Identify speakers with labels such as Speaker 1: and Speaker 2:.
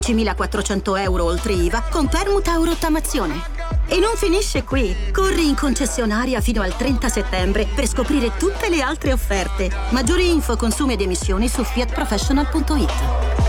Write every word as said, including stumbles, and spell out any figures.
Speaker 1: diecimilaquattrocento euro oltre I V A con permuta o rottamazione. E non finisce qui. Corri in concessionaria fino al trenta settembre per scoprire tutte le altre offerte. Maggiori info, consumi ed emissioni su fiat professional punto it.